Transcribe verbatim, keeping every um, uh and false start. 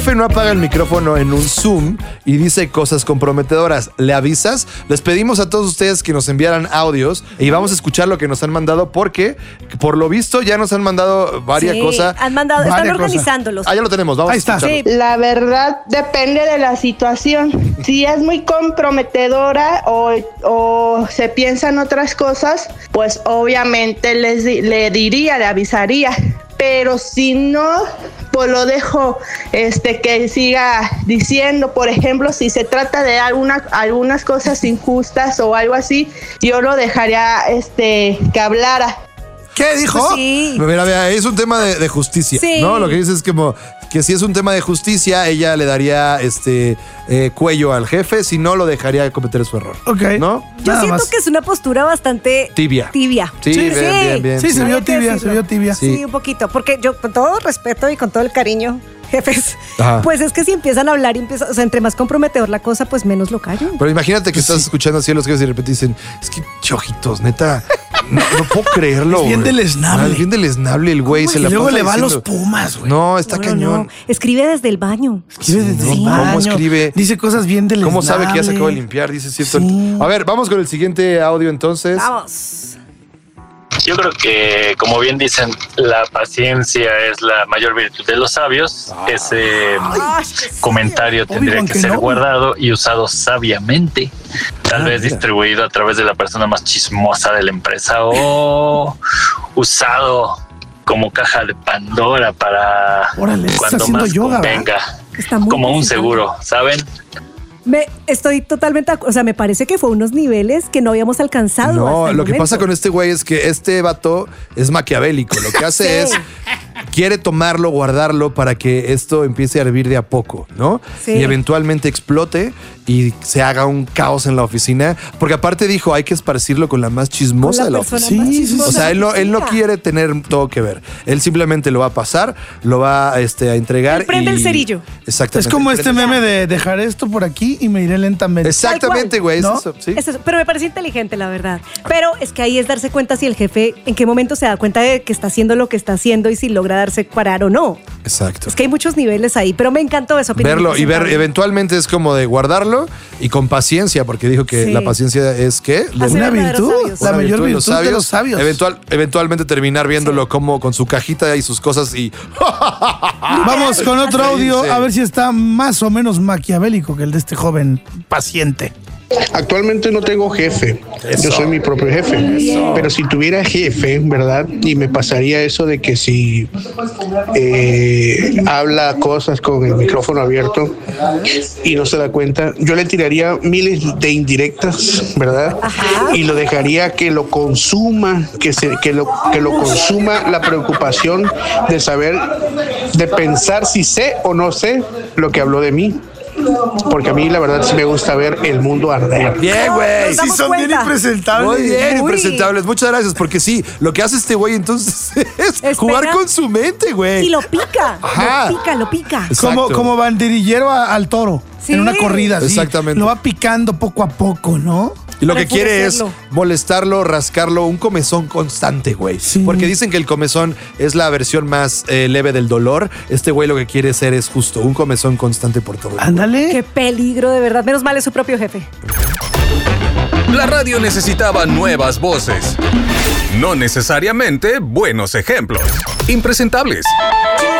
jefe no apaga el micrófono en un Zoom y dice cosas comprometedoras, ¿le avisas? Les pedimos a todos ustedes que nos enviaran audios y vamos a escuchar lo que nos han mandado porque, por lo visto, ya nos han mandado varias sí, cosas. Han mandado, están organizándolos. Ah, ya lo tenemos, vamos Ahí a está. escucharlo. Sí. La verdad depende de la situación. Si es muy comprometedora o, o se piensan otras cosas, pues obviamente les, le diría, le avisaría. Pero si no, pues lo dejo este, que siga diciendo. Por ejemplo, si se trata de alguna, algunas cosas injustas o algo así, yo lo dejaría este, que hablara. ¿Qué dijo? Sí. Mira, mira, es un tema de, de justicia, sí. ¿no? Lo que dice es como que si es un tema de justicia, ella le daría este eh, cuello al jefe, si no, lo dejaría cometer su error. Ok. ¿No? Yo Nada siento más. que es una postura bastante Tibia. Tibia. Sí, sí, bien, bien, bien. Sí, se vio tibia, se vio tibia. Sí. Sí. un poquito. Porque yo, con todo respeto y con todo el cariño, jefes, Ajá. pues es que si empiezan a hablar y empieza, o sea, entre más comprometedor la cosa, pues menos lo callo. Pero imagínate que estás Sí. escuchando así a los jefes y de repente dicen, es que chojitos, neta, no, no puedo creerlo. Es bien güey. deleznable. Ah, Es bien deleznable el güey. Se Y la luego pasa le va a los diciendo, Pumas, güey. No, está No, no, cañón. no. Escribe desde el baño. Escribe desde Sí, el ¿cómo baño. escribe? Dice cosas bien deleznables. ¿Cómo sabe que ya se acabó de limpiar? Dice cierto. Sí. A ver, vamos con el siguiente audio entonces. Vamos. Yo creo que, como bien dicen, la paciencia es la mayor virtud de los sabios. Ah. Ese Ay, comentario tendría Obi-Wan que ser Kenobi. guardado y usado sabiamente. Tal Ah, vez mira. distribuido a través de la persona más chismosa de la empresa o usado como caja de Pandora para Órale, está cuando haciendo más yoga, convenga. Está muy Como un presentable. seguro, ¿saben? Me, estoy totalmente, o sea, me parece que fue unos niveles que no habíamos alcanzado. No, hasta el lo que momento. pasa con este güey es que este vato es maquiavélico. Lo que hace Sí. es quiere tomarlo, guardarlo para que esto empiece a hervir de a poco, ¿no? Sí. Y eventualmente explote y se haga un caos en la oficina. Porque aparte dijo, hay que esparcirlo con la más chismosa Con de la la persona oficina. más Sí, sí, chismosa O sea, de él la no, él no oficina. quiere tener todo que ver. Él simplemente lo va a pasar, lo va este, a entregar. Él prende y- el cerillo. Exactamente. Es como Él este prende- meme de dejar esto por aquí y me iré lentamente. Exactamente, güey. es ¿No? eso, sí. Es eso, pero me parece inteligente, la verdad. Pero es que ahí es darse cuenta si el jefe, en qué momento se da cuenta de que está haciendo lo que está haciendo y si logra darse parar o no. Exacto. Es que hay muchos niveles ahí, pero me encantó esa opinión. Verlo y ver presentable. eventualmente es como de guardarlo y con paciencia, porque dijo que Sí. la paciencia es que Hacer Una verdaderos virtud. sabios. La una mayor de virtud de los sabios. Eventual, eventualmente terminar viéndolo como con su cajita y sus cosas y Vamos con otro Sí, audio sí. a ver si está más o menos maquiavélico que el de este joven paciente. Actualmente no tengo jefe, Eso. yo soy mi propio jefe, pero si tuviera jefe, ¿verdad? Y me pasaría eso de que si eh, habla cosas con el micrófono abierto y no se da cuenta, yo le tiraría miles de indirectas, ¿verdad? Y lo dejaría que lo consuma, que, se, que, lo, que lo consuma la preocupación de saber, de pensar si sé o no sé lo que habló de mí. Porque a mí la verdad sí me gusta ver el mundo arder. bien, güey. Nos damos son bien cuenta. impresentables. Muy bien, Muy. impresentables. Muchas gracias, porque sí, lo que hace este güey entonces es Espera. jugar con su mente, güey. Y lo pica, Ajá. lo pica, lo pica. Como, Exacto. como banderillero a- al toro Sí. en una corrida. Así. Exactamente. Lo va picando poco a poco, ¿no? Y lo que quiere es Enfurecerlo. molestarlo, rascarlo, un comezón constante, güey. Sí. Porque dicen que el comezón es la versión más eh, leve del dolor. Este güey lo que quiere ser es justo un comezón constante por todo. Ándale. Qué peligro, de verdad. Menos mal es su propio jefe. La radio necesitaba nuevas voces. No necesariamente buenos ejemplos. Impresentables.